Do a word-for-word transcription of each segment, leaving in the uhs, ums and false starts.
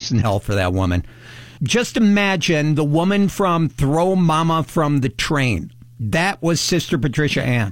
paradise and hell for that woman. Just imagine the woman from Throw Mama from the Train. That was Sister Patricia Ann.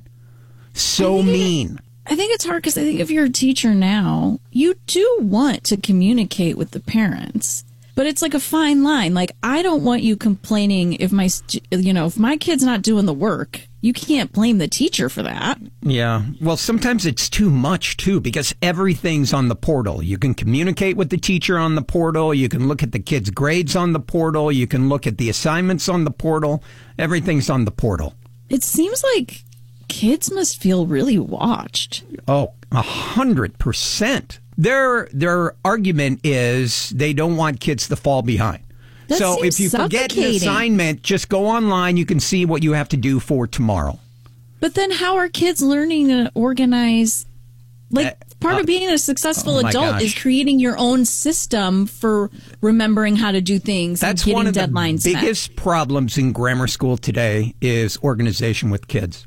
So mean. I think it's hard because I think if you're a teacher now, you do want to communicate with the parents. But it's like a fine line. Like, I don't want you complaining if my, you know, if my kid's not doing the work. You can't blame the teacher for that. Yeah. Well, sometimes it's too much, too, because everything's on the portal. You can communicate with the teacher on the portal. You can look at the kids' grades on the portal. You can look at the assignments on the portal. Everything's on the portal. It seems like kids must feel really watched. Oh, a hundred percent. Their their argument is they don't want kids to fall behind. That so if you forget an assignment, just go online. You can see what you have to do for tomorrow. But then how are kids learning to organize? Like, uh, part uh, of being a successful oh adult gosh. is creating your own system for remembering how to do things. That's and getting one of deadlines the biggest met. problems in grammar school today is organization with kids.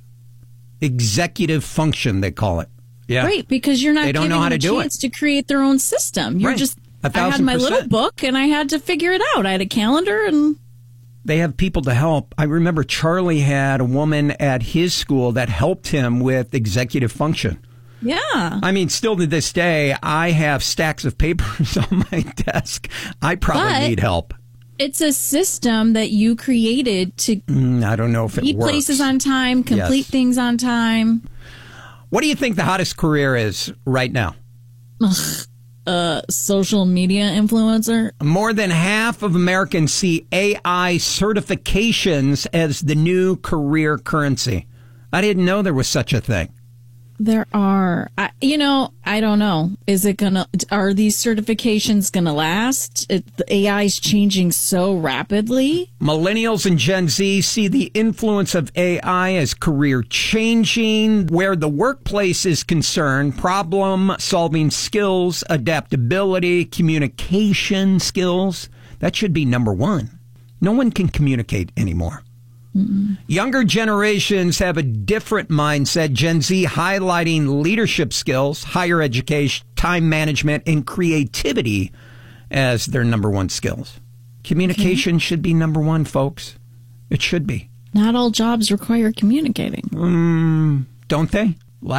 Executive function, they call it. Yeah. Right, because you're not they don't giving know how them to a do chance it. to create their own system. You're right. just... A I had my percent. little book, and I had to figure it out. I had a calendar, and... They have people to help. I remember Charlie had a woman at his school that helped him with executive function. Yeah. I mean, still to this day, I have stacks of papers on my desk. I probably But need help. It's a system that you created to Mm, I don't know if it eat works. places on time, complete Yes. things on time. What do you think the hottest career is right now? Ugh. Uh, social media influencer. More than half of Americans see A I certifications as the new career currency. I didn't know there was such a thing. There are, I, you know, I don't know. Is it gonna? Are these certifications gonna last? It, the A I is changing so rapidly. Millennials and Gen Z see the influence of A I as career changing. Where the workplace is concerned, problem solving skills, adaptability, communication skills, that should be number one. No one can communicate anymore. Mm-mm. Younger generations have a different mindset. Gen Z highlighting leadership skills, higher education, time management, and creativity as their number one skills. Communication okay. should be number one, folks. It should be. Not all jobs require communicating. Mm, don't they?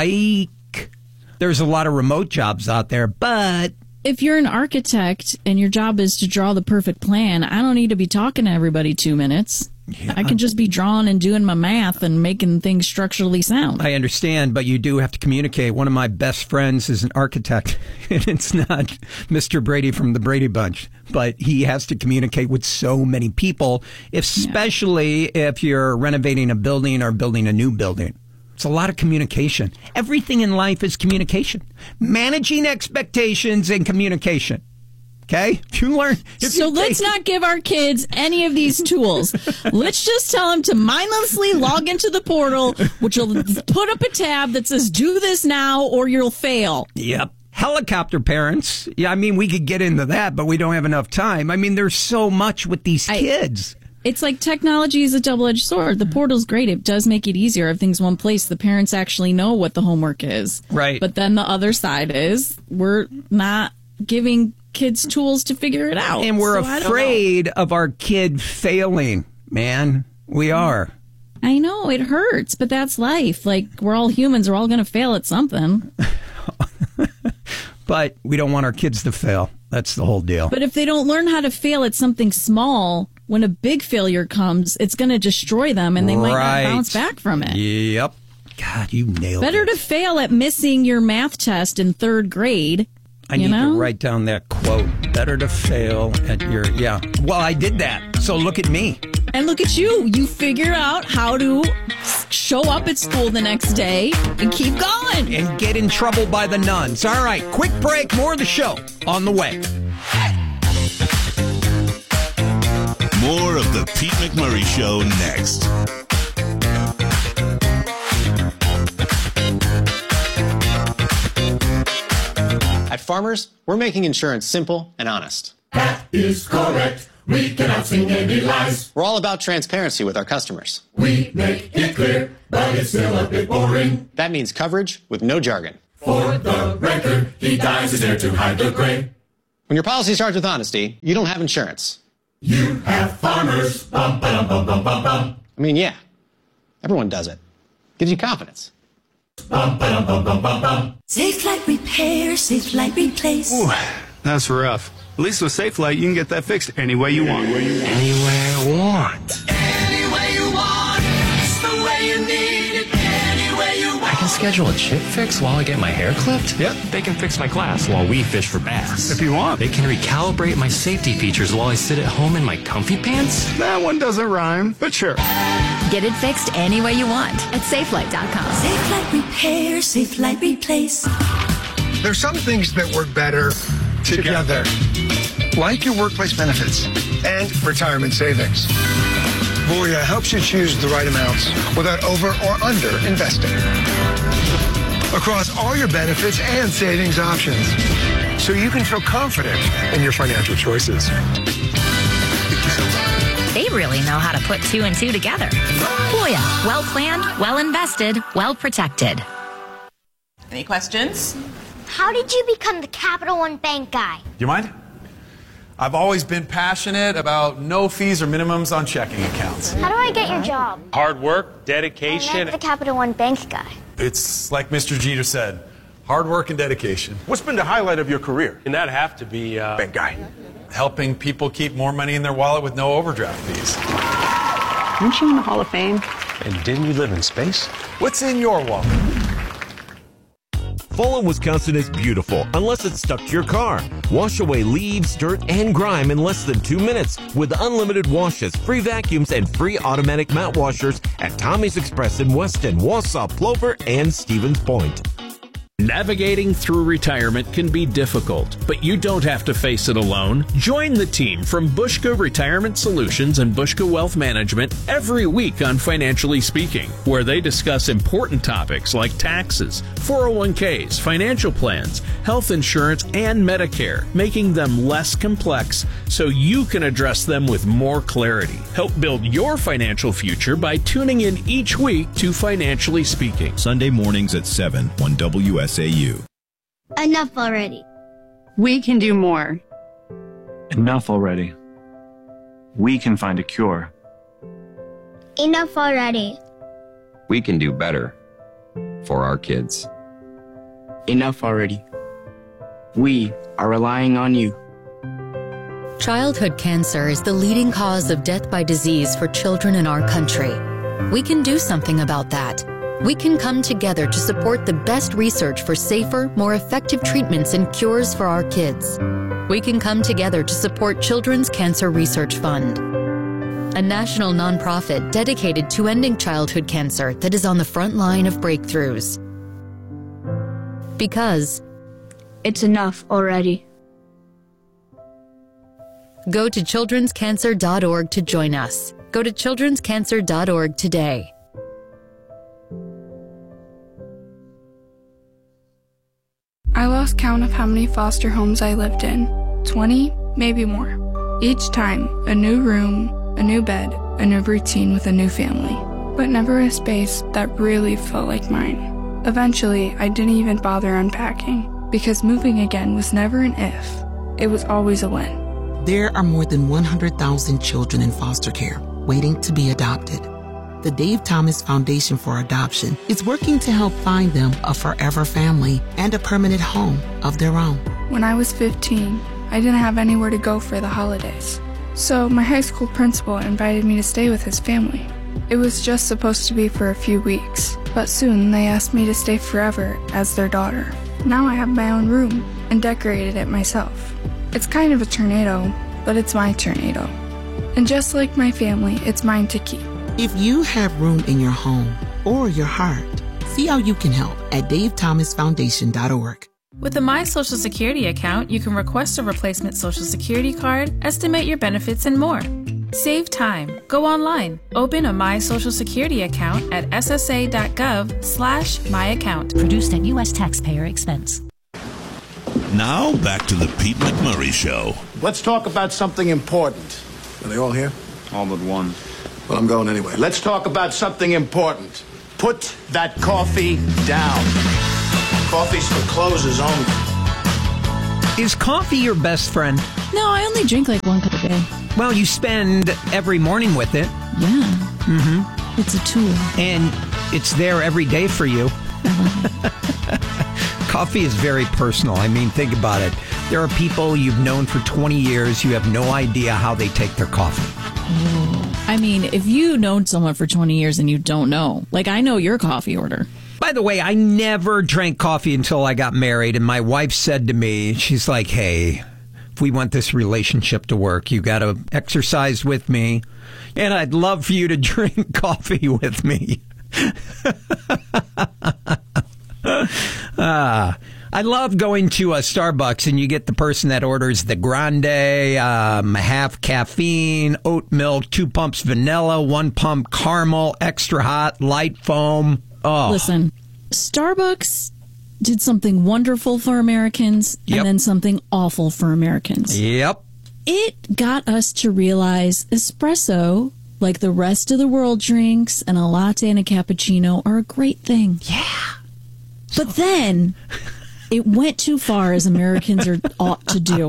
Like, there's a lot of remote jobs out there, but... If you're an architect and your job is to draw the perfect plan, I don't need to be talking to everybody two minutes. Yeah. I can just be drawing and doing my math and making things structurally sound. I understand, but you do have to communicate. One of my best friends is an architect, and it's not Mister Brady from the Brady Bunch, but he has to communicate with so many people, especially yeah. if you're renovating a building or building a new building. It's a lot of communication. Everything in life is communication. Managing expectations and communication. Okay? If you learn. If so you let's take, not give our kids any of these tools. Let's just tell them to mindlessly log into the portal, which will put up a tab that says, do this now or you'll fail. Yep. Helicopter parents. Yeah, I mean, we could get into that, but we don't have enough time. I mean, there's so much with these I, kids. It's like technology is a double-edged sword. The portal's great. It does make it easier. Everything's one place. The parents actually know what the homework is. Right. But then the other side is we're not giving kids tools to figure it out. And we're so afraid of our kid failing, man. We are. I know, it hurts, but that's life. Like, we're all humans. We're all going to fail at something. But we don't want our kids to fail. That's the whole deal. But if they don't learn how to fail at something small, when a big failure comes, it's going to destroy them, and they right. might not bounce back from it. Yep. God, you nailed Better it. Better to fail at missing your math test in third grade. I you need know? to write down that quote. Better to fail at your, yeah. Well, I did that. So look at me. And look at you. You figured out how to show up at school the next day and keep going. And get in trouble by the nuns. All right, quick break. More of the show on the way. More of the Pete McMurray Show next. At Farmers, we're making insurance simple and honest. That is correct. We cannot sing any lies. We're all about transparency with our customers. We make it clear, but it's still a bit boring. That means coverage with no jargon. For the record, he dyes his hair to hide the gray. When your policy starts with honesty, you don't have insurance. You have Farmers. Bum, ba-dum, bum, bum, bum, bum. I mean, yeah, everyone does it. Gives you confidence. Bum, ba-dum, bum, bum, bum, bum. Safe Light Repair, Safe Light Replace. Ooh, that's rough. At least with Safe Light, you can get that fixed any way you want. Anywhere I want. Any way you want. It's the way you need it. Any way you want. I can schedule a chip fix while I get my hair clipped? Yep. They can fix my glass while we fish for bass. If you want. They can recalibrate my safety features while I sit at home in my comfy pants? That one doesn't rhyme, but sure. Get it fixed any way you want at safe light dot com. Safe Light Repair, Safe Light Replace. There's some things that work better together, like your workplace benefits and retirement savings. Voya helps you choose the right amounts without over or under investing across all your benefits and savings options, so you can feel confident in your financial choices. They really know how to put two and two together. Voya, well planned, well invested, well protected. Any questions? How did you become the Capital One Bank guy? You mind? I've always been passionate about no fees or minimums on checking accounts. How do I get your job? Hard work, dedication. I met the Capital One Bank guy. It's like Mister Jeter said, hard work and dedication. What's been the highlight of your career? And that have to be uh, bank guy. Helping people keep more money in their wallet with no overdraft fees. Aren't you in the Hall of Fame? And didn't you live in space? What's in your wallet? Fall in Wisconsin is beautiful, unless it's stuck to your car. Wash away leaves, dirt, and grime in less than two minutes with unlimited washes, free vacuums, and free automatic mat washers at Tommy's Express in Weston, Wausau, Plover, and Stevens Point. Navigating through retirement can be difficult, but you don't have to face it alone. Join the team from Bushka Retirement Solutions and Bushka Wealth Management every week on Financially Speaking, where they discuss important topics like taxes, four oh one k's, financial plans, health insurance, and Medicare, making them less complex so you can address them with more clarity. Help build your financial future by tuning in each week to Financially Speaking. Sunday mornings at seven on W S A U. Enough already. We can do more. Enough already. We can find a cure. Enough already. We can do better for our kids. Enough already. We are relying on you. Childhood cancer is the leading cause of death by disease for children in our country. We can do something about that. We can come together to support the best research for safer, more effective treatments and cures for our kids. We can come together to support Children's Cancer Research Fund, a national nonprofit dedicated to ending childhood cancer that is on the front line of breakthroughs. Because it's enough already. Go to children's cancer dot org to join us. Go to children's cancer dot org today. I lost count of how many foster homes I lived in. twenty, maybe more. Each time, a new room, a new bed, a new routine with a new family. But never a space that really felt like mine. Eventually, I didn't even bother unpacking, because moving again was never an if. It was always a when. There are more than one hundred thousand children in foster care waiting to be adopted. The Dave Thomas Foundation for Adoption is working to help find them a forever family and a permanent home of their own. When I was fifteen, I didn't have anywhere to go for the holidays. So my high school principal invited me to stay with his family. It was just supposed to be for a few weeks, but soon they asked me to stay forever as their daughter. Now I have my own room and decorated it myself. It's kind of a tornado, but it's my tornado. And just like my family, it's mine to keep. If you have room in your home or your heart, see how you can help at dave thomas foundation dot org. With a My Social Security account, you can request a replacement Social Security card, estimate your benefits, and more. Save time. Go online. Open a My Social Security account at s s a dot gov slash my account. Produced at U S taxpayer expense. Now, back to the Pete McMurray Show. Let's talk about something important. Are they all here? All but one. Well, I'm going anyway. Let's talk about something important. Put that coffee down. Coffee's for closers only. Is coffee your best friend? No, I only drink like one cup a day. Well, you spend every morning with it. Yeah. Mm-hmm. It's a tool. And it's there every day for you. Coffee is very personal. I mean, think about it. There are people you've known for twenty years. You have no idea how they take their coffee. Oh. I mean, if you've known someone for twenty years and you don't know, like I know your coffee order. By the way, I never drank coffee until I got married. And my wife said to me, she's like, hey, if we want this relationship to work, you got to exercise with me. And I'd love for you to drink coffee with me. uh, I love going to a Starbucks and you get the person that orders the grande, um, half caffeine, oat milk, two pumps vanilla, one pump caramel, extra hot, light foam. Oh. Listen, Starbucks did something wonderful for Americans Yep. and then something awful for Americans. Yep. It got us to realize espresso, like the rest of the world drinks, and a latte and a cappuccino are a great thing. Yeah. But then it went too far, as Americans are ought to do.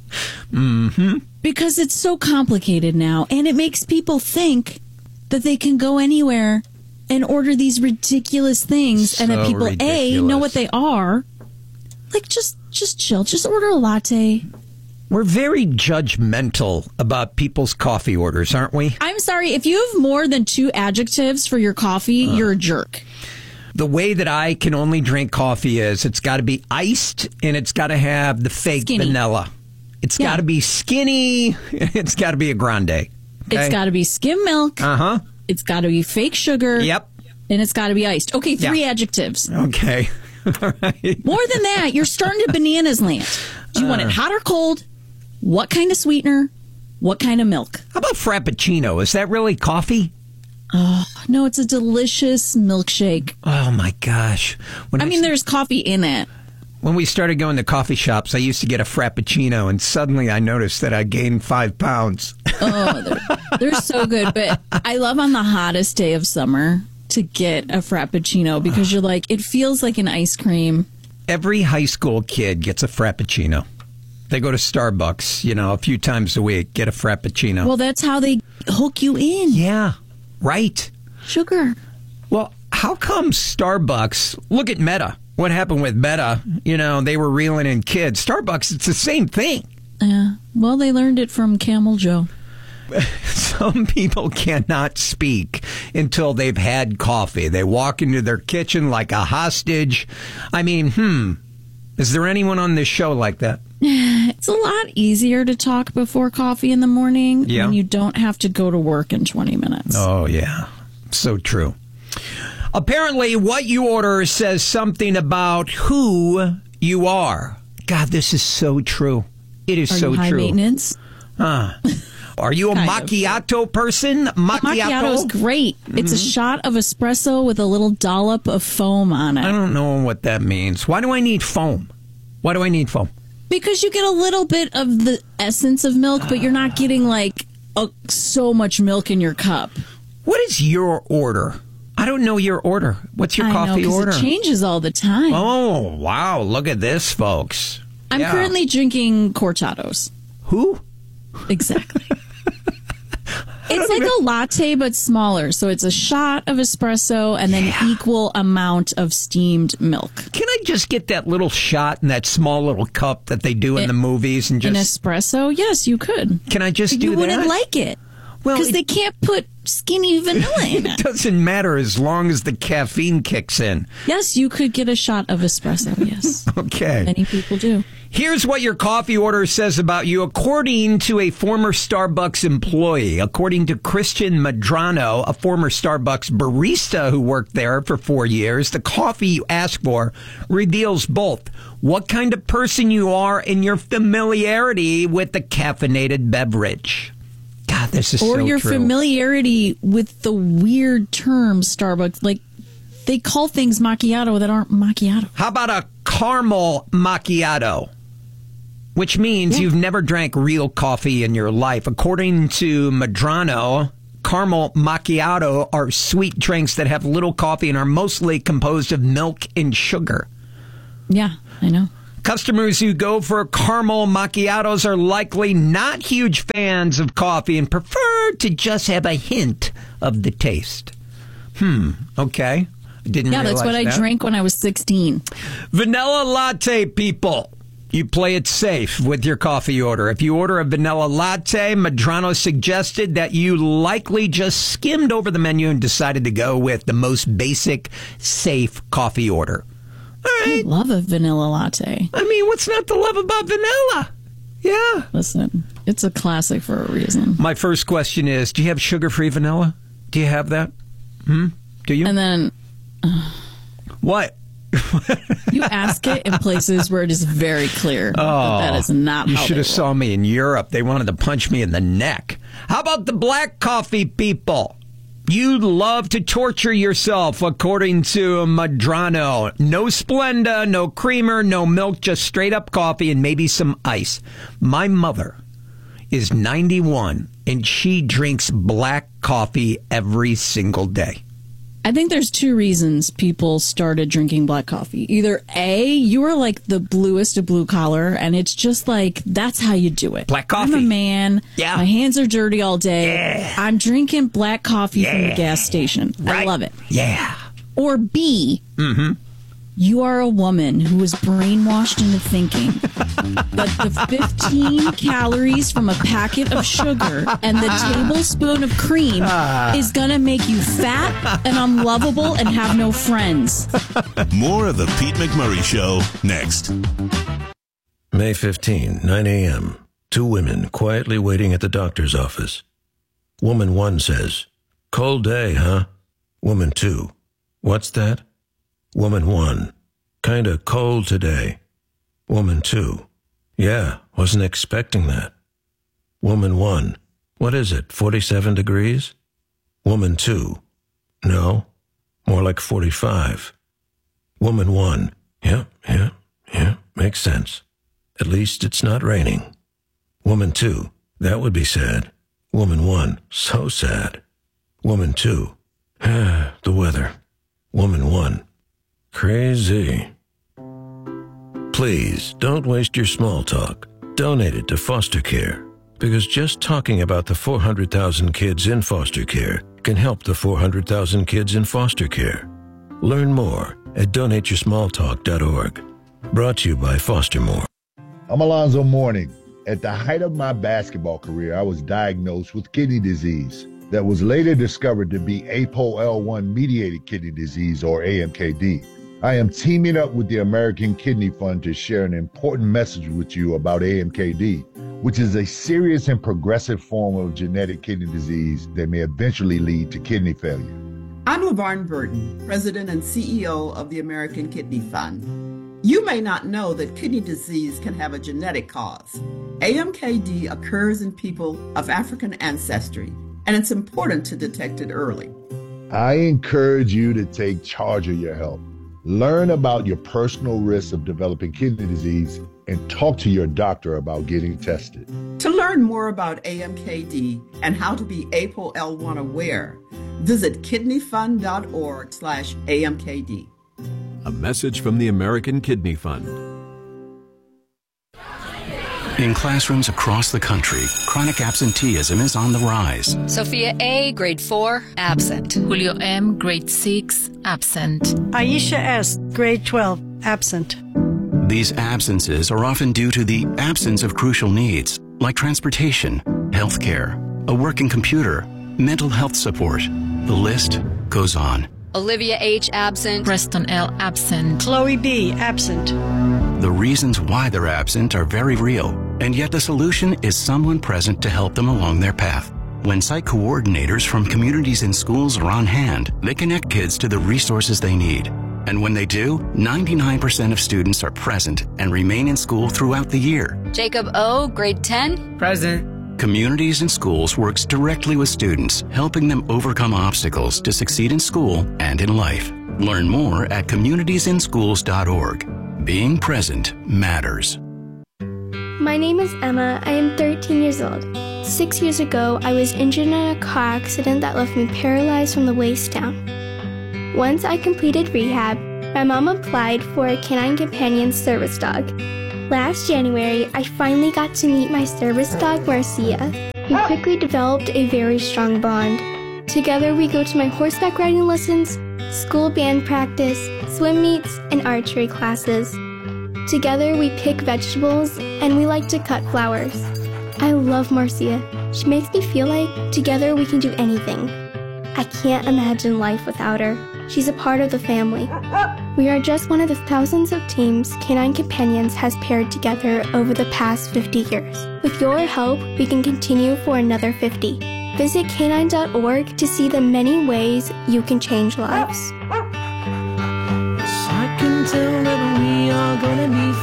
Mm-hmm. Because it's so complicated now, and it makes people think that they can go anywhere and order these ridiculous things, and that So people, A, ridiculous. know what they are. Like, just, just chill. Just order a latte. We're very judgmental about people's coffee orders, aren't we? I'm sorry, if you have more than two adjectives for your coffee, Uh. you're a jerk. The way that I can only drink coffee is it's got to be iced and it's got to have the fake Skinny. vanilla. It's Yeah. got to be skinny. It's got to be a grande. Okay? It's got to be skim milk. Uh-huh. It's got to be fake sugar. Yep. And it's got to be iced. Okay, three Yeah. adjectives. Okay. All right. More than that, you're starting to bananas land. Do you want it Uh. hot or cold? What kind of sweetener? What kind of milk? How about Frappuccino? Is that really coffee? Oh, no, it's a delicious milkshake. Oh, my gosh. When I mean, there's coffee in it. When we started going to coffee shops, I used to get a Frappuccino, and suddenly I noticed that I gained five pounds. Oh, they're, they're so good. But I love on the hottest day of summer to get a Frappuccino because you're like, it feels like an ice cream. Every high school kid gets a Frappuccino. They go to Starbucks, you know, a few times a week, get a Frappuccino. Well, that's how they hook you in. Yeah, right. Sugar. Well, how come Starbucks, look at Meta. What happened with Meta? You know, they were reeling in kids. Starbucks, it's the same thing. Yeah. Well, they learned it from Camel Joe. Some people cannot speak until they've had coffee. They walk into their kitchen like a hostage. I mean, hmm, is there anyone on this show like that? It's a lot easier to talk before coffee in the morning Yeah. when you don't have to go to work in twenty minutes. Oh, yeah. So true. Apparently, what you order says something about who you are. God, this is so true. It is Are so you high true. maintenance? Huh. Are you a Kind of. macchiato person? Macchiato? Macchiato is great. It's a Mhm. shot of espresso with a little dollop of foam on it. I don't know what that means. Why do I need foam? Why do I need foam? Because you get a little bit of the essence of milk, but you're not getting like a, so much milk in your cup. What is your order? I don't know your order. What's your I know, coffee 'cause order? it changes all the time. Oh, wow. Look at this, folks. I'm Yeah. currently drinking cortados. Who? Exactly. It's like a latte, but smaller. So it's a shot of espresso and then equal amount of steamed milk. Can I just get that little shot in that small little cup that they do in It- the movies and An just? espresso? Yes, you could. Can I just But do you wouldn't that? like it. Well, Because it- they can't put skinny vanilla in It it. doesn't matter as long as the caffeine kicks in. Yes, you could get a shot of espresso, yes. Okay. Many people do. Here's what your coffee order says about you, according to a former Starbucks employee. According to Christian Medrano, a former Starbucks barista who worked there for four years, the coffee you ask for reveals both what kind of person you are and your familiarity with the caffeinated beverage. God, this is Or so your true. familiarity with the weird term Starbucks. Like, they call things macchiato that aren't macchiato. How about a caramel macchiato? Which means you've never drank real coffee in your life. According to Medrano, caramel macchiato are sweet drinks that have little coffee and are mostly composed of milk and sugar. Yeah, I know. Customers who go for caramel macchiatos are likely not huge fans of coffee and prefer to just have a hint of the taste. Hmm, okay. I didn't yeah, realize that's what I that. drank when I was sixteen. Vanilla latte, people. You play it safe with your coffee order. If you order a vanilla latte, Medrano suggested that you likely just skimmed over the menu and decided to go with the most basic, safe coffee order. I love a vanilla latte. I mean, what's not to love about vanilla? Yeah. Listen, it's a classic for a reason. My first question is, do you have sugar-free vanilla? Do you have that? Hmm? Do you? And then... Uh, what? You ask it in places where it is very clear oh, that that is not you how should have they saw me in Europe. They wanted to punch me in the neck. How about the black coffee people? You love to torture yourself, according to Medrano. No Splenda, no creamer, no milk, just straight up coffee and maybe some ice. My mother is ninety-one, and she drinks black coffee every single day. I think there's two reasons people started drinking black coffee. Either A, you are like the bluest of blue collar, and it's just like, that's how you do it. Black coffee. I'm a man. Yeah. My hands are dirty all day. Yeah. I'm drinking black coffee yeah. from the gas station. Right. I love it. Yeah. Or B, mm-hmm. you are a woman who was brainwashed into thinking that the fifteen calories from a packet of sugar and the tablespoon of cream Ah. is going to make you fat and unlovable and have no friends. More of the Pete McMurray Show next. May fifteenth, nine a.m. Two women quietly waiting at the doctor's office. Woman one says, "Cold day, huh?" Woman two, "What's that?" Woman one, "Kinda cold today." Woman two, "Yeah, wasn't expecting that." Woman one, "What is it, forty-seven degrees?" Woman two, "No, more like forty-five." Woman one, "Yeah, yeah, yeah, makes sense. At least it's not raining." Woman two, "That would be sad." Woman one, "So sad." Woman two, "Ah, the weather." Woman one, "Crazy." Please don't waste your small talk. Donate it to foster care, because just talking about the four hundred thousand kids in foster care can help the four hundred thousand kids in foster care. Learn more at donate your small talk dot org. Brought to you by Foster More. I'm Alonzo Mourning. At the height of my basketball career, I was diagnosed with kidney disease that was later discovered to be A P O L one mediated kidney disease, or A M K D. I am teaming up with the American Kidney Fund to share an important message with you about A M K D, which is a serious and progressive form of genetic kidney disease that may eventually lead to kidney failure. I'm LaVarn Burton, President and C E O of the American Kidney Fund. You may not know that kidney disease can have a genetic cause. A M K D occurs in people of African ancestry, and it's important to detect it early. I encourage you to take charge of your health. Learn about your personal risks of developing kidney disease and talk to your doctor about getting tested. To learn more about A M K D and how to be A P O L one aware, visit kidneyfund.org slash AMKD. A message from the American Kidney Fund. In classrooms across the country, chronic absenteeism is on the rise. Sophia A., grade four, absent. Julio M., grade six, absent. Aisha S., grade twelve, absent. These absences are often due to the absence of crucial needs, like transportation, health care, a working computer, mental health support. The list goes on. Olivia H., absent. Preston L., absent. Chloe B., absent. The reasons why they're absent are very real, and yet the solution is someone present to help them along their path. When site coordinators from communities and schools are on hand, they connect kids to the resources they need. And when they do, ninety-nine percent of students are present and remain in school throughout the year. Jacob O., grade ten. Present. Communities and Schools works directly with students, helping them overcome obstacles to succeed in school and in life. Learn more at communities in schools dot org. Being present matters. My name is Emma. I am thirteen years old. Six years ago, I was injured in a car accident that left me paralyzed from the waist down. Once I completed rehab, my mom applied for a canine companion service dog. Last January, I finally got to meet my service dog, Marcia. We quickly developed a very strong bond. Together, we go to my horseback riding lessons, school band practice, swim meets, and archery classes. Together, we pick vegetables, and we like to cut flowers. I love Marcia. She makes me feel like together we can do anything. I can't imagine life without her. She's a part of the family. We are just one of the thousands of teams Canine Companions has paired together over the past fifty years. With your help, we can continue for another fifty. Visit canine dot org to see the many ways you can change lives. I can tell that we are gonna be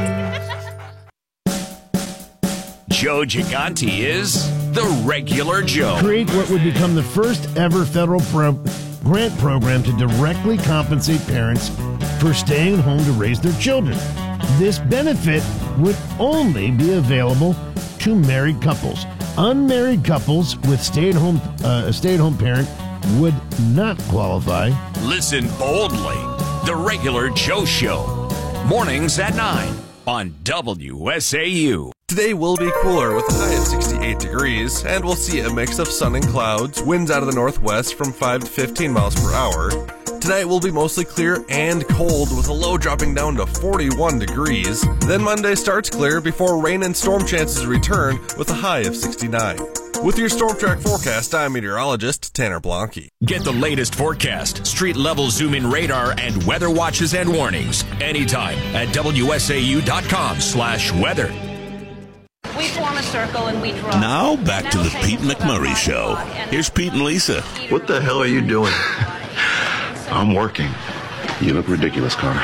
friends. Joe Gigante is the regular Joe. Create what would become the first ever federal pro- grant program to directly compensate parents for staying at home to raise their children. This benefit would only be available to married couples. Unmarried couples with stay-at-home uh, a stay-at-home parent would not qualify. Listen boldly. The regular Joe Show. Mornings at nine on W S A U. Today will be cooler with a high of sixty-eight degrees, and we'll see a mix of sun and clouds, winds out of the northwest from five to fifteen miles per hour. Tonight will be mostly clear and cold with a low dropping down to forty-one degrees. Then Monday starts clear before rain and storm chances return with a high of sixty-nine. With your Storm Track forecast, I'm meteorologist Tanner Blanke. Get the latest forecast, street-level zoom-in radar, and weather watches and warnings anytime at W S A U dot com slash weather. We form a circle and we draw. Now back to the Pete McMurray Show. Here's Pete and Lisa. What the hell are you doing? I'm working. You look ridiculous, Connor.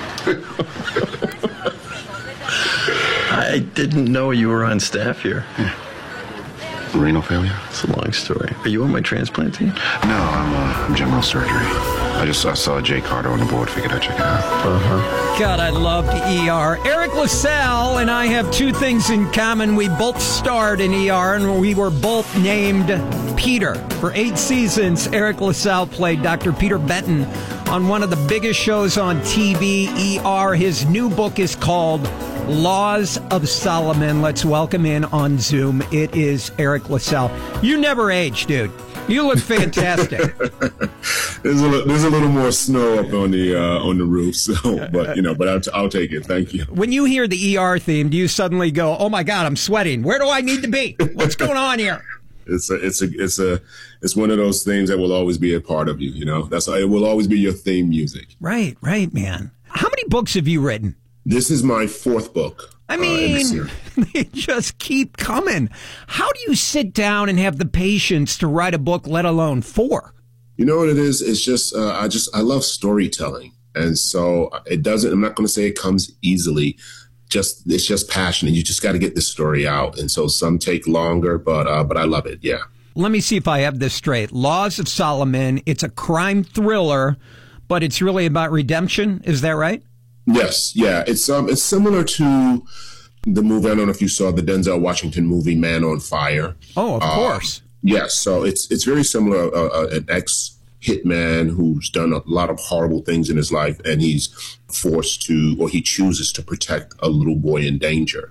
I didn't know you were on staff here. Yeah. Renal failure? It's a long story. Are you on my transplant team? No, I'm uh, general surgery. I just I saw Jay Carter on the board, figured I'd check it out. Uh-huh. God, I loved E R. Eric LaSalle and I have two things in common. We both starred in E R, and we were both named Peter. For eight seasons, Eric LaSalle played Doctor Peter Benton on one of the biggest shows on T V, E R. His new book is called Laws of Solomon. Let's welcome in on Zoom. It is Eric LaSalle. You never age, dude. You look fantastic. there's, a, there's a little more snow up on the uh, on the roof, so but you know, but I'll, I'll take it. Thank you. When you hear the E R theme, do you suddenly go, "Oh my God, I'm sweating. Where do I need to be? What's going on here?" It's a, it's a, it's a, it's one of those things that will always be a part of you. You know, that's it will always be your theme music. Right, right, man. How many books have you written? This is my fourth book. I mean, uh, they just keep coming. How do you sit down and have the patience to write a book, let alone four? You know what it is? It's just, uh, I just, I love storytelling. And so it doesn't, I'm not going to say it comes easily. Just, it's just passion, and you just got to get this story out. And so some take longer, but, uh, but I love it. Yeah. Let me see if I have this straight. Laws of Solomon. It's a crime thriller, but it's really about redemption. Is that right? Yes, yeah, it's um, it's similar to the movie. I don't know if you saw the Denzel Washington movie, Man on Fire. Oh, of um, course. Yes, so it's it's very similar. Uh, uh, an ex hitman who's done a lot of horrible things in his life, and he's forced to, or he chooses to protect a little boy in danger.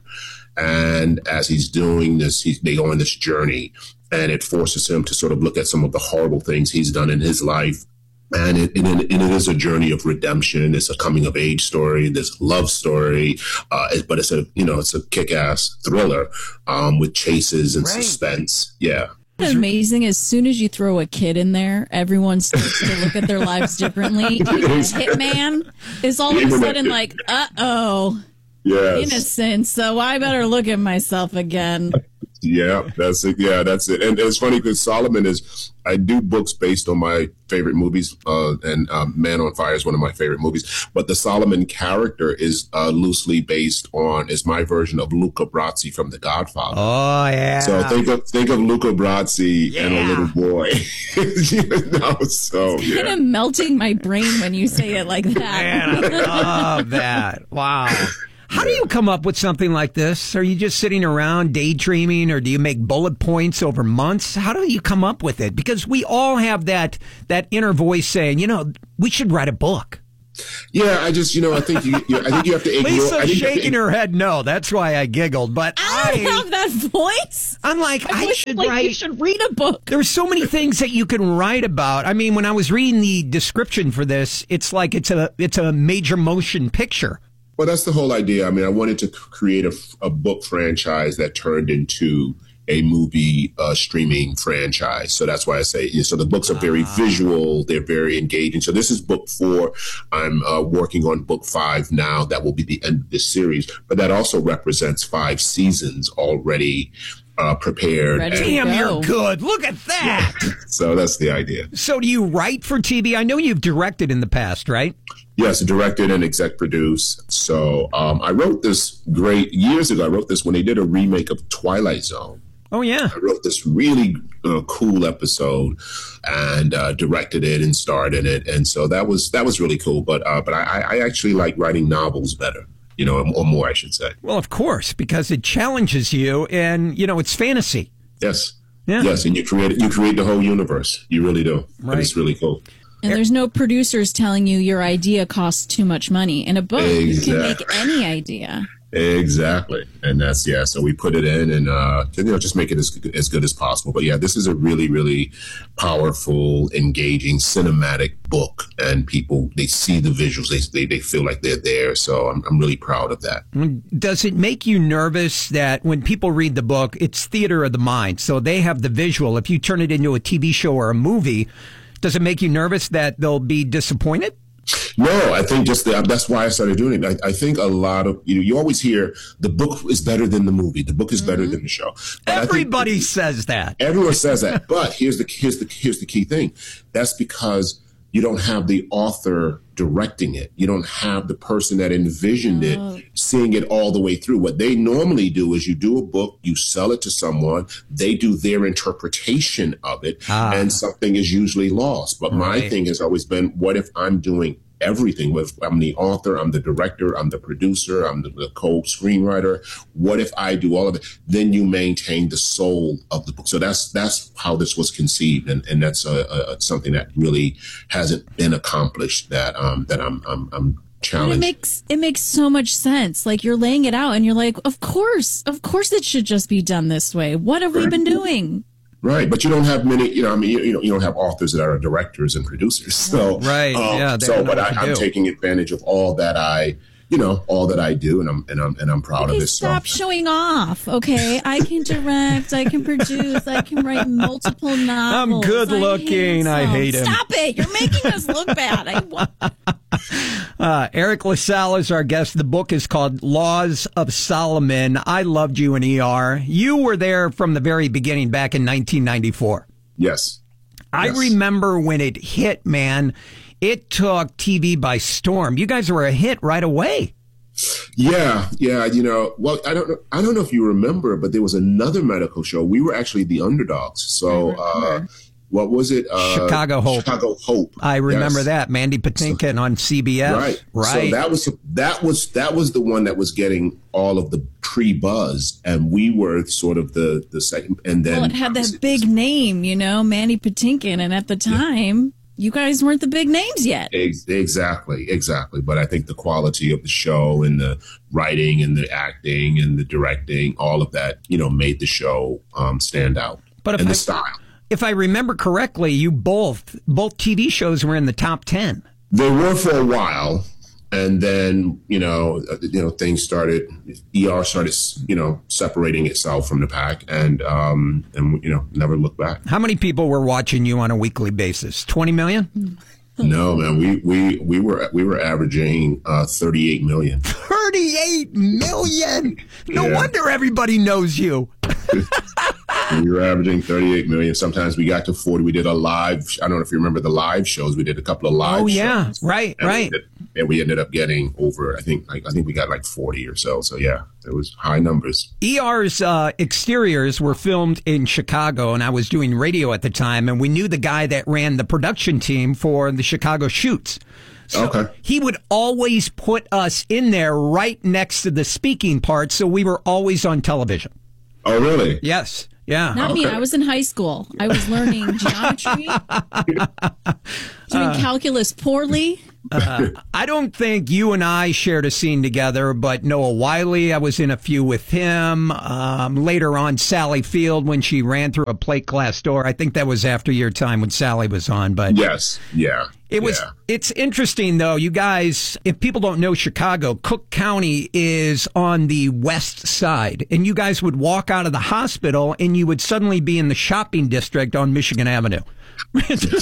And as he's doing this, he, they go on this journey, and it forces him to sort of look at some of the horrible things he's done in his life. And it, and it, and it is a journey of redemption. It's a coming of age story. There's a love story, uh, but it's a, you know, it's a kick-ass thriller um, with chases and right. suspense. Yeah. What's amazing, as soon as you throw a kid in there, everyone starts to look at their lives differently. Hitman is all of a sudden like, uh-oh, yes. innocent, so I better look at myself again. Yeah, that's it. Yeah, that's it. And it's funny because Solomon is, I do books based on my favorite movies, uh, and um, Man on Fire is one of my favorite movies. But the Solomon character is uh, loosely based on, is my version of Luca Brasi from The Godfather. Oh, yeah. So think of think of Luca Brasi yeah. and a little boy. you know, so, it's yeah. kind of melting my brain when you say it like that. Man, I love that. Wow. How do you come up with something like this? Are you just sitting around daydreaming, or do you make bullet points over months? How do you come up with it? Because we all have that that inner voice saying, you know, we should write a book. Yeah, I just, you know, I think you, you I think you have to ignore. Lisa's I think shaking to, her head no. That's why I giggled. But I don't I, have that voice. I'm like, I, I should like write. You should read a book. There's so many things that you can write about. I mean, when I was reading the description for this, it's like it's a it's a major motion picture. Well, that's the whole idea. I mean, I wanted to create a, a book franchise that turned into a movie uh, streaming franchise. So that's why I say, you know, so the books are very ah. visual. They're very engaging. So this is book four. I'm uh, working on book five now. That will be the end of this series. But that also represents five seasons already uh, prepared. And, Damn, you're good. Look at that. Yeah. So that's the idea. So do you write for T V? I know you've directed in the past, right? Yes, directed and exec produced. So um, I wrote this great years ago. I wrote this when they did a remake of Twilight Zone. Oh, yeah. I wrote this really uh, cool episode and uh, directed it and starred in it. And so that was that was really cool. But uh, but I, I actually like writing novels better, you know, or more, I should say. Well, of course, because it challenges you and, you know, it's fantasy. Yes. Yeah. Yes. And you create you create the whole universe. You really do. Right. And it's really cool. And there's no producers telling you your idea costs too much money. In a book, exactly. You can make any idea. Exactly. And that's, yeah, so we put it in and, uh, you know, just make it as, as good as possible. But yeah, this is a really, really powerful, engaging, cinematic book. And people, they see the visuals, they they, they feel like they're there. So I'm, I'm really proud of that. Does it make you nervous that when people read the book, it's theater of the mind? So they have the visual. If you turn it into a T V show or a movie, does it make you nervous that they'll be disappointed? No, I think just the, that's why I started doing it. I, I think a lot of, you know, you always hear the book is better than the movie. The book is mm-hmm. better than the show. But Everybody says that. Everyone says that. But here's the, here's the, here's the key thing. That's because you don't have the author directing it. You don't have the person that envisioned oh. it seeing it all the way through. What they normally do is you do a book, you sell it to someone, they do their interpretation of it, ah. and something is usually lost. But right. my thing has always been, what if I'm doing everything? With I'm the author, I'm the director, I'm the producer, I'm the, the co-screenwriter. What if I do all of it? Then you maintain the soul of the book. So that's that's how this was conceived, and, and that's a, a, something that really hasn't been accomplished. That um that I'm I'm I'm challenged. It makes it makes so much sense. Like you're laying it out, and you're like, of course, of course, it should just be done this way. What have right. we been doing? Right, but you don't have many. You know, I mean, you, you know, you don't have authors that are directors and producers. So, right, um, yeah. So, but I, I'm taking advantage of all that I, you know, all that I do, and I'm and I'm and I'm proud okay, of this. Stop so. showing off. Okay, I can direct, I can produce, I can write multiple novels. I'm good looking. I hate him. Stop it! You're making us look bad. I, uh, Eric LaSalle is our guest. The book is called Laws of Solomon. I loved you in E R. You were there from the very beginning back in nineteen ninety-four. Yes. I yes. remember when it hit, man. It took T V by storm. You guys were a hit right away. Yeah, yeah. You know, well, I don't know. I don't know if you remember, but there was another medical show. We were actually the underdogs. So, uh, what was it? Uh, Chicago Hope. Chicago Hope. I remember yes. that. Mandy Patinkin so, on C B S. Right, right. So that was that was that was the one that was getting all of the pre-buzz, and we were sort of the the second. And then well, it had that big name, you know, Mandy Patinkin, and at the time. Yeah. You guys weren't the big names yet. Exactly, exactly. But I think the quality of the show and the writing and the acting and the directing, all of that, you know, made the show um, stand out. But if and I, the style. If I remember correctly, you both both T V shows were in the top ten. They were for a while. And then, you know, you know, things started, E R started, you know, separating itself from the pack and, um, and, you know, never looked back. How many people were watching you on a weekly basis? twenty million? No, man, we, we, we were, we were averaging, uh, thirty-eight million. thirty-eight million? No yeah. wonder everybody knows you. We were averaging thirty-eight million. Sometimes we got to forty. We did a live, I don't know if you remember the live shows. We did a couple of live shows. Oh, yeah. shows. Right, and right. We did, and we ended up getting over, I think, I think we got like forty or so. So, yeah, it was high numbers. E R's uh, exteriors were filmed in Chicago, and I was doing radio at the time, and we knew the guy that ran the production team for the Chicago shoots. So okay. he would always put us in there right next to the speaking part, so we were always on television. Oh, really? Yes. Yeah. Not okay. me. I was in high school. I was learning geometry, doing uh, calculus poorly. Uh, I don't think you and I shared a scene together, but Noah Wiley, I was in a few with him. Um, later on, Sally Field, when she ran through a plate glass door. I think that was after your time when Sally was on. But yes, yeah. It was. Yeah. It's interesting, though. You guys, if people don't know Chicago, Cook County is on the west side. And you guys would walk out of the hospital and you would suddenly be in the shopping district on Michigan Avenue. I'm like, wait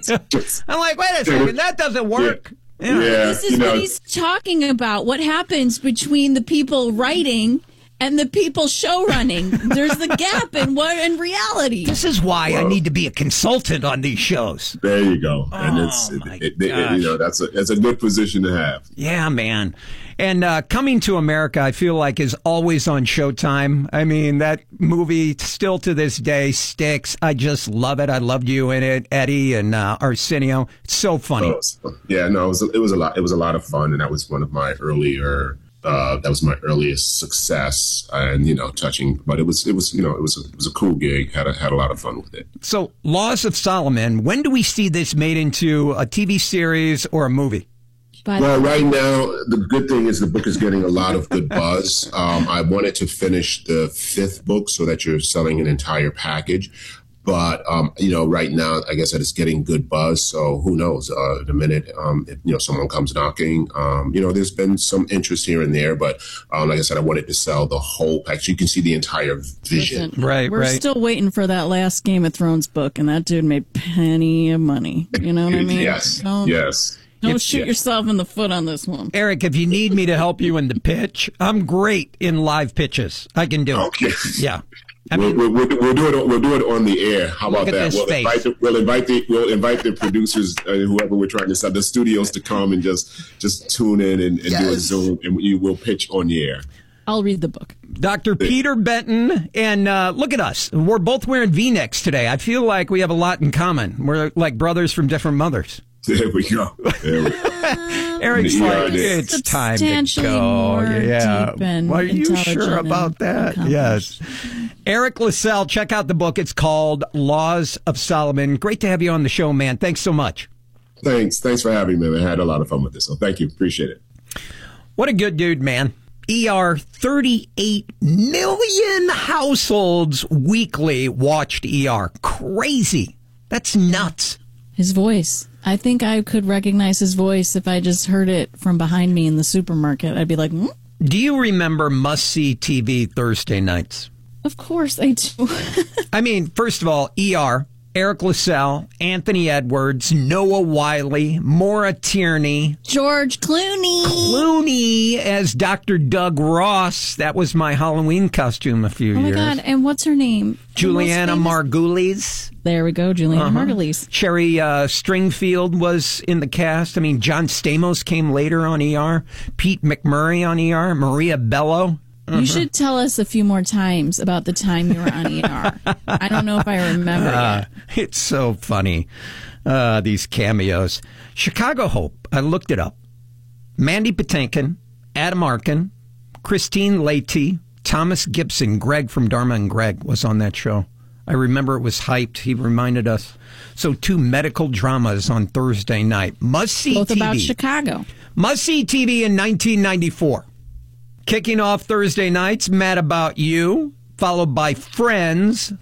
a second, that doesn't work. Yeah. Yeah. Yeah, This is you know, what he's talking about. What happens between the people writing and the people show running? There's the gap in what in reality. This is why Well, I need to be a consultant on these shows. There you go. And Oh, it's my it, it, it, gosh. you know that's a that's a good position to have. Yeah, man. And uh, Coming to America, I feel like, is always on Showtime. I mean, that movie still to this day sticks. I just love it. I loved you in it, Eddie and uh, Arsenio. It's so funny. Oh, yeah, no, it was it was a lot. It was a lot of fun, and that was one of my earlier. Uh, that was my earliest success, and you know, touching. But it was it was you know it was a, it was a cool gig. Had a, had a lot of fun with it. So, Laws of Solomon. When do we see this made into a T V series or a movie? Well, right now, the good thing is the book is getting a lot of good buzz. Um, I wanted to finish the fifth book so that you're selling an entire package. But, um, you know, right now, I guess that it's getting good buzz. So who knows? Uh, the minute, um, if, you know, someone comes knocking, um, you know, there's been some interest here and there. But um, like I said, I wanted to sell the whole package. You can see the entire vision. Listen, Right, We're right. still waiting for that last Game of Thrones book, and that dude made plenty of money. You know what I mean? Yes, Don't, yes. Don't If- shoot yeah. yourself in the foot on this one. Eric, if you need me to help you in the pitch, I'm great in live pitches. I can do it. Okay. Yeah. I we'll, mean, we'll, we'll, we'll do it. On, we'll do it on the air. How Look about at that? this We'll face. invite, the, we'll invite the we'll invite the producers, uh, whoever we're trying to sell, the studios, to come and just just tune in and, and do a Yes. Zoom, and we will pitch on the air. I'll read the book. Doctor Peter Benton, and uh, look at us. We're both wearing V-necks today. I feel like we have a lot in common. We're like brothers from different mothers. There we go. There we go. Eric's Yeah, like, it it's is. time to Substantially go. more Yeah. deep and Well, are you intelligent sure and about that? Yes. Eric LaSalle, check out the book. It's called Laws of Solomon. Great to have you on the show, man. Thanks so much. Thanks. Thanks for having me. I had a lot of fun with this. So thank you. Appreciate it. What a good dude, man. E R, thirty-eight million households weekly watched E R. Crazy. That's nuts. His voice. I think I could recognize his voice if I just heard it from behind me in the supermarket. I'd be like, hmm? Do you remember must-see T V Thursday nights? Of course I do. I mean, first of all, E R, Eric LaSalle, Anthony Edwards, Noah Wiley, Maura Tierney, George Clooney. Clooney as Doctor Doug Ross. That was my Halloween costume a few Oh my years. God. And what's her name? Juliana The most famous- Margulies. There we go. Juliana Uh-huh. Margulies. Sherry uh, Stringfield was in the cast. I mean, John Stamos came later on E R. Pete McMurray on E R. Maria Bello. You should tell us a few more times about the time you were on E R. I don't know if I remember Uh, yet. it's so funny, uh, these cameos. Chicago Hope, I looked it up. Mandy Patinkin, Adam Arkin, Christine Leahy, Thomas Gibson, Greg from Dharma and Greg was on that show. I remember it was hyped. He reminded us. So two medical dramas on Thursday night. Must-see Both T V. about Chicago. Must-see T V in nineteen ninety-four. Kicking off Thursday nights, Mad About You, followed by Friends,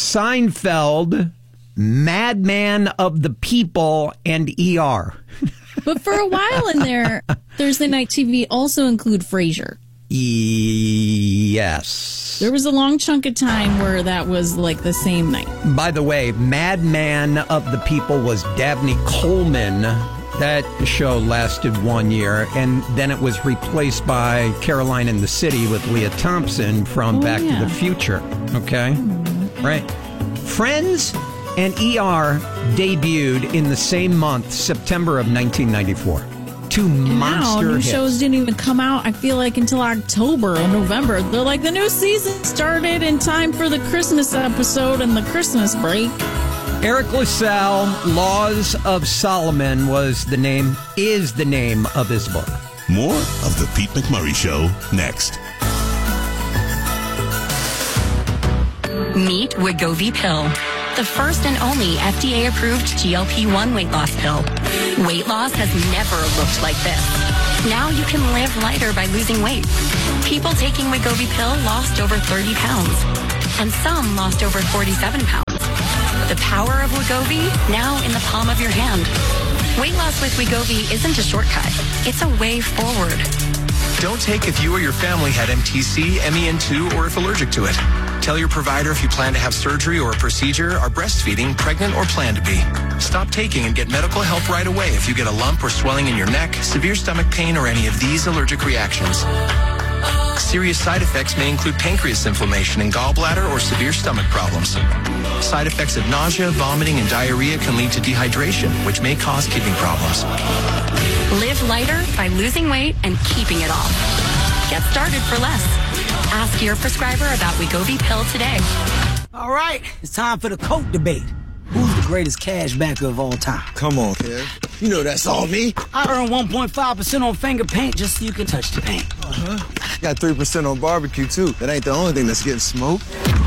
Seinfeld, Madman of the People, and E R. But for a while in there, Thursday night T V also include Frasier. Yes. There was a long chunk of time where that was like the same night. By the way, Madman of the People was Dabney Coleman. That show lasted one year, and then it was replaced by Caroline in the City with Leah Thompson from Oh, Back yeah. to the Future. Okay? Right. Friends and E R debuted in the same month, September of nineteen ninety-four. Two Now, monster new hits. shows didn't even come out, I feel like, until October or November. They're like, the new season started in time for the Christmas episode and the Christmas break. Eric LaSalle, Laws of Solomon was the name, is the name of his book. More of the Pete McMurray Show next. Meet Wegovy Pill. the first and only F D A-approved G L P one weight loss pill. Weight loss has never looked like this. Now you can live lighter by losing weight. People taking Wegovy pill lost over thirty pounds, and some lost over forty-seven pounds. The power of Wegovy, now in the palm of your hand. Weight loss with Wegovy isn't a shortcut. It's a way forward. Don't take if you or your family had M T C, M E N two, or if allergic to it. Tell your provider if you plan to have surgery or a procedure, are breastfeeding, pregnant, or plan to be. Stop taking and get medical help right away if you get a lump or swelling in your neck, severe stomach pain, or any of these allergic reactions. Serious side effects may include pancreas inflammation and gallbladder or severe stomach problems. Side effects of nausea, vomiting, and diarrhea can lead to dehydration, which may cause kidney problems. Live lighter by losing weight and keeping it off. Get started for less. Ask your prescriber about Wegovy pill today. All right, it's time for the Coke debate. Who's the greatest cash backer of all time? Come on, Kev. You know that's all me. I earn one point five percent on finger paint just so you can touch the paint. Uh-huh. Got three percent on barbecue, too. That ain't the only thing that's getting smoked.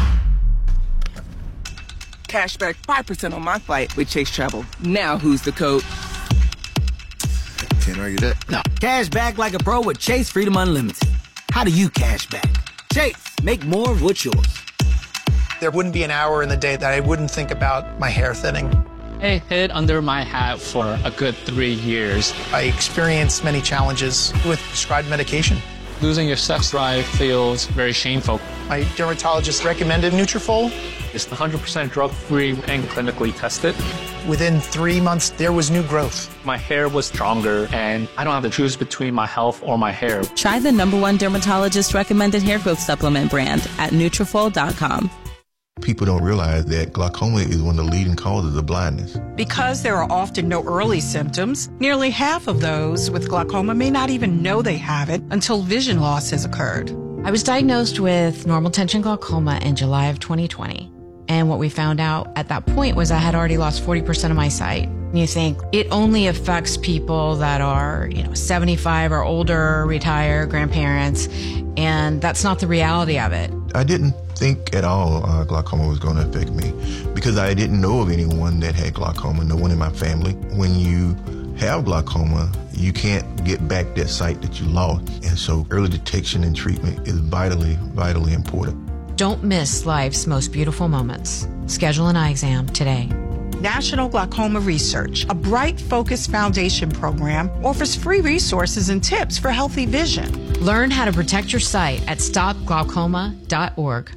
Cashback five percent on my flight with Chase Travel. Now who's the code? Can't argue that. No. Cash back like a pro with Chase Freedom Unlimited. How do you cash back? Chase, make more of what's yours. There wouldn't be an hour in the day that I wouldn't think about my hair thinning. I hid under my hat for a good three years. I experienced many challenges with prescribed medication. Losing your sex drive feels very shameful. My dermatologist recommended Nutrafol. It's one hundred percent drug-free and clinically tested. Within three months, there was new growth. My hair was stronger, and I don't have to choose between my health or my hair. Try the number one dermatologist-recommended hair growth supplement brand at Nutrafol dot com. People don't realize that glaucoma is one of the leading causes of blindness. Because there are often no early symptoms, nearly half of those with glaucoma may not even know they have it until vision loss has occurred. I was diagnosed with normal tension glaucoma in July of twenty twenty. And what we found out at that point was I had already lost forty percent of my sight. And you think it only affects people that are, you know, seventy-five or older, retired, grandparents, and that's not the reality of it. I didn't think at all uh, glaucoma was going to affect me because I didn't know of anyone that had glaucoma, no one in my family. When you have glaucoma, you can't get back that sight that you lost. And so early detection and treatment is vitally, vitally important. Don't miss life's most beautiful moments. Schedule an eye exam today. National Glaucoma Research, a Bright Focus Foundation program, offers free resources and tips for healthy vision. Learn how to protect your sight at stop glaucoma dot org.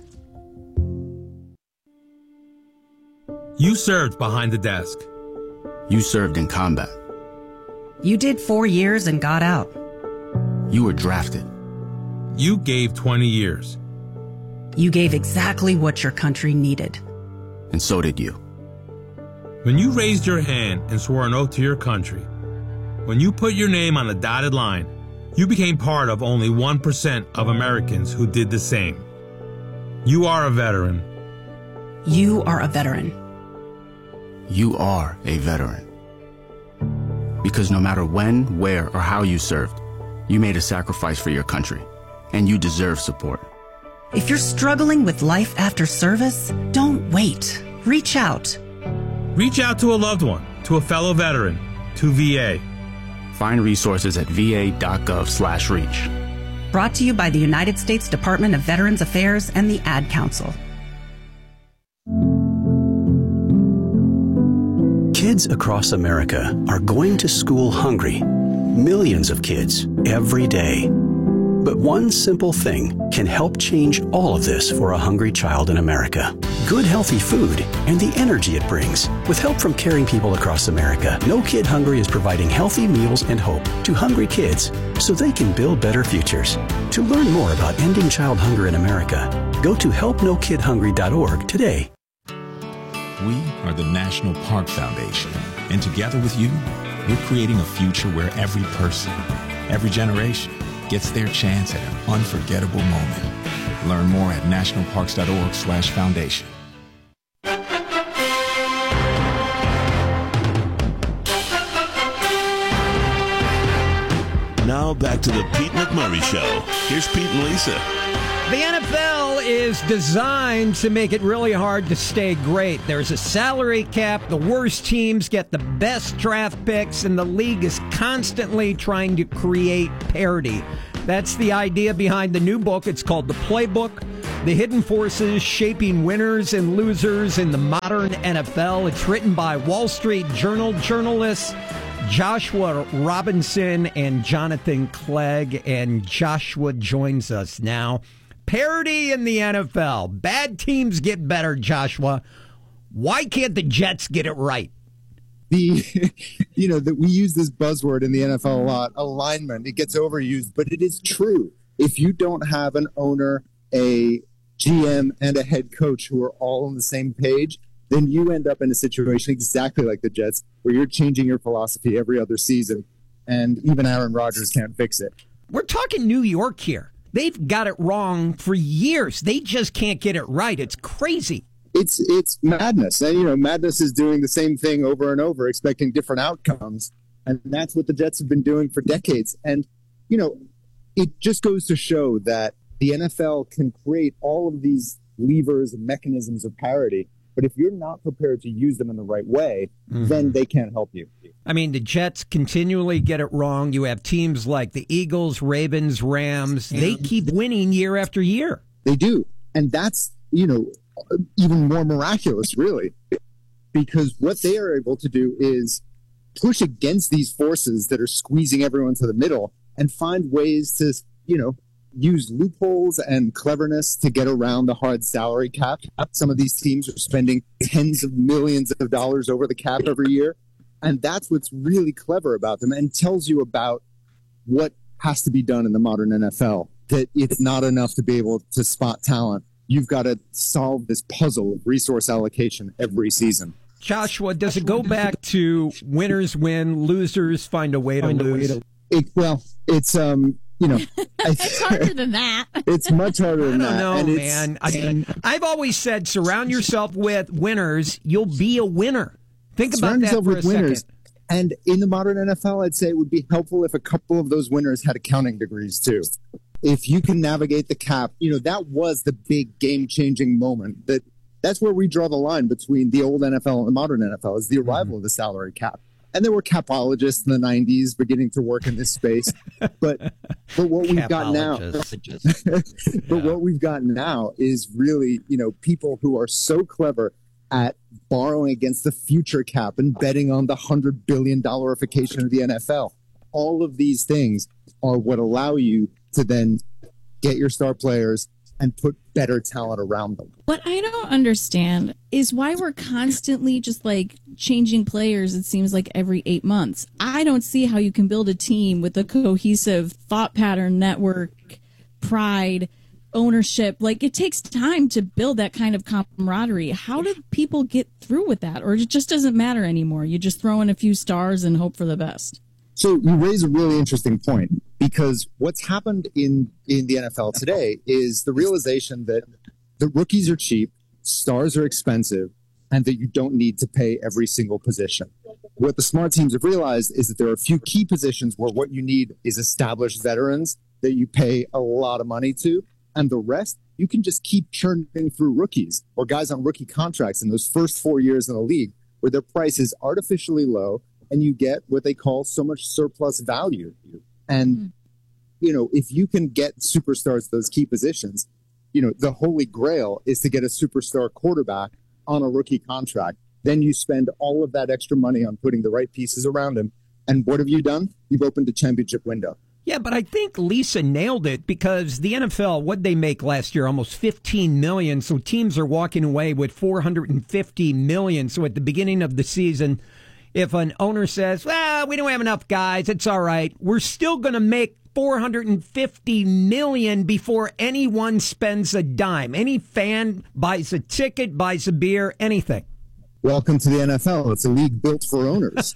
You served behind the desk. You served in combat. You did four years and got out. You were drafted. You gave twenty years. You gave exactly what your country needed. And so did you. When you raised your hand and swore an oath to your country, when you put your name on a dotted line, you became part of only one percent of Americans who did the same. You are a veteran. You are a veteran. You are a veteran. Because no matter when, where, or how you served, you made a sacrifice for your country, and you deserve support. If you're struggling with life after service, don't wait. Reach out. Reach out to a loved one, to a fellow veteran, to V A. Find resources at v a dot gov slash reach. Brought to you by the United States Department of Veterans Affairs and the Ad Council. Kids across America are going to school hungry. Millions of kids every day. But one simple thing can help change all of this for a hungry child in America. Good, healthy food and the energy it brings. With help from caring people across America, No Kid Hungry is providing healthy meals and hope to hungry kids so they can build better futures. To learn more about ending child hunger in America, go to help no kid hungry dot org today. We are the National Park Foundation, and together with you, we're creating a future where every person, every generation, gets their chance at an unforgettable moment. Learn more at national parks dot org slash foundation. Now back to the Pete McMurray Show. Here's Pete and Lisa. The N F L is designed to make it really hard to stay great. There's a salary cap, the worst teams get the best draft picks, and the league is constantly trying to create parity. That's the idea behind the new book. It's called The Playbook, The Hidden Forces Shaping Winners and Losers in the Modern N F L. It's written by Wall Street Journal journalists Joshua Robinson and Jonathan Clegg, and Joshua joins us now. Parity in the N F L. Bad teams get better, Joshua. Why can't the Jets get it right? The, you know, that we use this buzzword in the N F L a lot, alignment. It gets overused, but it is true. If you don't have an owner, a G M, and a head coach who are all on the same page, then you end up in a situation exactly like the Jets, where you're changing your philosophy every other season, and even Aaron Rodgers can't fix it. We're talking New York here. They've got it wrong for years. They just can't get it right. It's crazy. It's it's madness. And, you know, madness is doing the same thing over and over, expecting different outcomes. And that's what the Jets have been doing for decades. And, you know, it just goes to show that the N F L can create all of these levers and mechanisms of parity. But if you're not prepared to use them in the right way, mm-hmm. then they can't help you. I mean, the Jets continually get it wrong. You have teams like the Eagles, Ravens, Rams. They keep winning year after year. They do. And that's, you know, even more miraculous, really, because what they are able to do is push against these forces that are squeezing everyone to the middle and find ways to, you know, use loopholes and cleverness to get around the hard salary cap. Some of these teams are spending tens of millions of dollars over the cap every year. And that's what's really clever about them and tells you about what has to be done in the modern N F L, that it's not enough to be able to spot talent. You've got to solve this puzzle of resource allocation every season. Joshua, does it go back to winners win, losers find a way to find lose? Way to, it, well, it's, um, you know, it's harder than that. It's much harder than that. I don't know, man. I, I've always said, surround yourself with winners. You'll be a winner. Think about that for a winners. second. And in the modern N F L, I'd say it would be helpful if a couple of those winners had accounting degrees too. If you can navigate the cap, you know, that was the big game-changing moment. That that's where we draw the line between the old N F L and the modern N F L, is the arrival mm-hmm. of the salary cap. And there were capologists in the nineties beginning to work in this space. But but what we've got now but yeah. what we've got now is really, you know, people who are so clever at borrowing against the future cap and betting on the one hundred billion dollarification of the N F L. All of these things are what allow you to then get your star players and put better talent around them. What I don't understand is why we're constantly just like changing players, it seems like every eight months. I don't see how you can build a team with a cohesive thought pattern, network, pride, ownership. Like, it takes time to build that kind of camaraderie. How do people get through with that? Or it just doesn't matter anymore? You just throw in a few stars and hope for the best. So you raise a really interesting point, because what's happened in, in the N F L today is the realization that the rookies are cheap, stars are expensive, and that you don't need to pay every single position. What the smart teams have realized is that there are a few key positions where what you need is established veterans that you pay a lot of money to, and the rest, you can just keep churning through rookies or guys on rookie contracts in those first four years in the league where their price is artificially low, and you get what they call so much surplus value. And, mm. you know, if you can get superstars to those key positions, you know, the holy grail is to get a superstar quarterback on a rookie contract. Then you spend all of that extra money on putting the right pieces around him. And what have you done? You've opened a championship window. Yeah, but I think Lisa nailed it, because the N F L, what'd they make last year? Almost fifteen million dollars. So teams are walking away with four hundred fifty million dollars. So at the beginning of the season, if an owner says, well, we don't have enough guys, it's all right, we're still going to make four hundred fifty million dollars before anyone spends a dime. Any fan buys a ticket, buys a beer, anything. Welcome to the N F L. It's a league built for owners.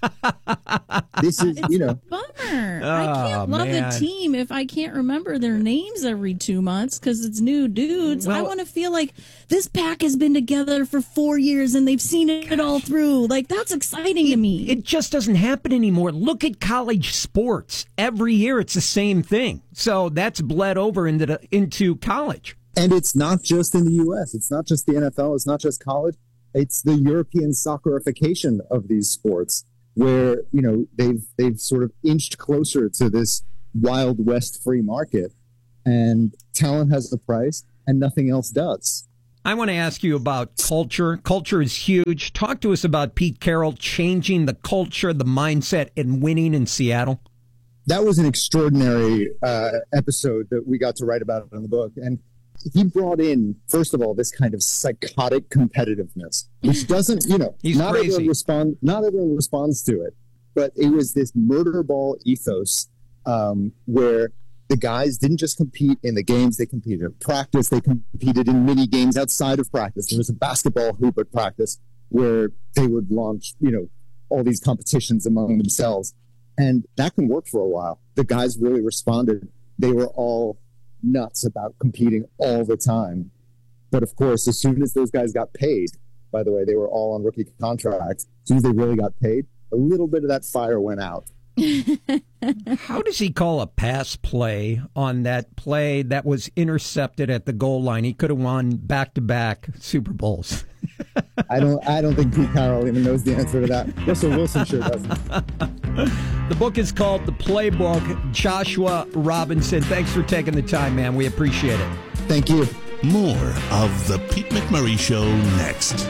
This is, it's you know. a bummer. Oh, I can't love man. a team if I can't remember their names every two months because it's new dudes. Well, I want to feel like this pack has been together for four years and they've seen it all through. Like, that's exciting it, to me. It just doesn't happen anymore. Look at college sports. Every year it's the same thing. So that's bled over into the, into college. And it's not just in the U S. It's not just the N F L. It's not just college. It's the European soccerification of these sports, where, you know, they've they've sort of inched closer to this Wild West free market, and talent has a price and nothing else does. I want to ask you about culture. Culture is huge. Talk to us about Pete Carroll changing the culture, the mindset, and winning in Seattle. That was an extraordinary uh, episode that we got to write about in the book. And he brought in, first of all, this kind of psychotic competitiveness, which doesn't, you know, He's not crazy. everyone respond, not everyone responds to it, but it was this murder ball ethos um, where the guys didn't just compete in the games; they competed in practice. They competed in mini games outside of practice. There was a basketball hoop at practice where they would launch, you know, all these competitions among themselves, and that can work for a while. The guys really responded. They were all nuts about competing all the time. But of course, as soon as those guys got paid, by the way, they were all on rookie contracts. As soon as they really got paid, a little bit of that fire went out. How does he call a pass play on that play that was intercepted at the goal line? He could have won back-to-back Super Bowls. I don't I don't think Pete Carroll even knows the answer to that. Russell Wilson sure doesn't. The book is called The Playbook. Joshua Robinson, thanks for taking the time, man. We appreciate it. Thank you. More of The Pete McMurray Show next.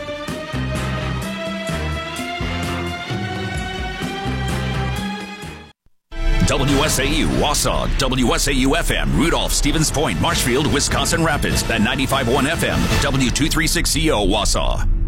W S A U Wausau, W S A U F M, Rudolph, Stevens Point, Marshfield, Wisconsin Rapids, and ninety-five point one F M, W two thirty-six C O Wausau.